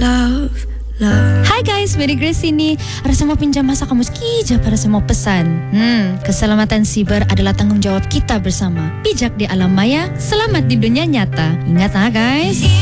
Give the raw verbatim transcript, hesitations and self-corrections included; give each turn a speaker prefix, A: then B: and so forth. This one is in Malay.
A: love, love.
B: Hai guys, Mary Grace ini. Ada semua pinjam masa kamu sekejap pada semua pesan. Hmm, keselamatan siber adalah tanggungjawab kita bersama. Bijak di alam maya, selamat di dunia nyata. Ingat ah guys.